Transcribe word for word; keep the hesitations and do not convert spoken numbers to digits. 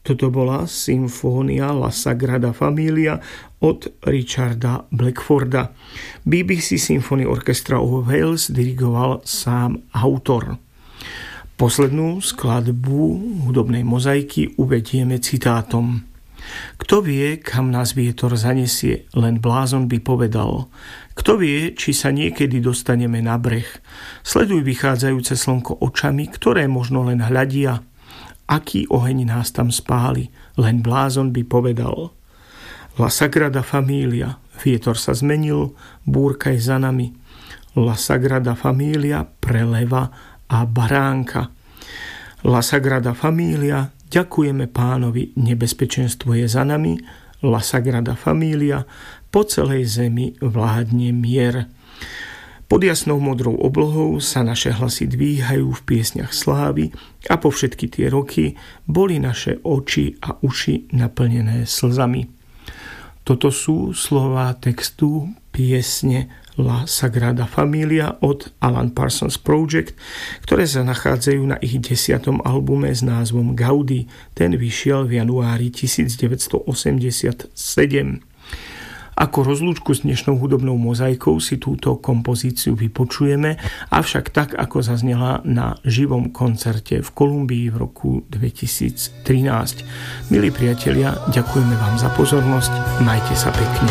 Toto bola symfónia La Sagrada Familia od Richarda Blackforda. bé bé cé Symphony Orchestra of Wales dirigoval sám autor. Poslednú skladbu hudobnej mozaiky uvedieme citátom. Kto vie, kam nás vietor zanesie, len blázon by povedal. Kto vie, či sa niekedy dostaneme na breh. Sleduj vychádzajúce slnko očami, ktoré možno len hľadia. Aký oheň nás tam spáli, len blázon by povedal. La Sagrada Familia, vietor sa zmenil, búrka je za nami. La Sagrada Familia, preleva a baránka. La Sagrada Familia, ďakujeme Pánovi, nebezpečenstvo je za nami. La Sagrada Familia, po celej zemi vládne mier. Pod jasnou modrou oblohou sa naše hlasy dvíhajú v piesňach slávy a po všetky tie roky boli naše oči a uši naplnené slzami. Toto sú slová textu piesne La Sagrada Familia od Alan Parsons Project, ktoré sa nachádzajú na ich desiatom albume s názvom Gaudí. Ten vyšiel v januári devätnásťstoosemdesiatsedem. Ako rozlúčku s dnešnou hudobnou mozaikou si túto kompozíciu vypočujeme, avšak tak, ako zaznela na živom koncerte v Kolumbii v roku dvetisíctrinásť. Milí priatelia, ďakujeme vám za pozornosť, majte sa pekne.